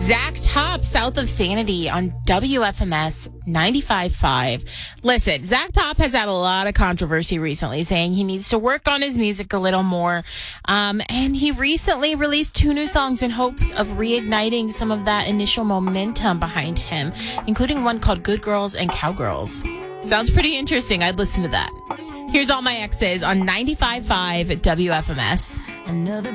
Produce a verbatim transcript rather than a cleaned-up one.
Zach Top, South of Sanity on W F M S ninety-five point five. Listen, Zach Top has had a lot of controversy recently, saying he needs to work on his music a little more. Um, and he recently released two new songs in hopes of reigniting some of that initial momentum behind him, including one called Good Girls and Cowgirls. Sounds pretty interesting. I'd listen to that. Here's All My Exes on ninety-five point five W F M S. Another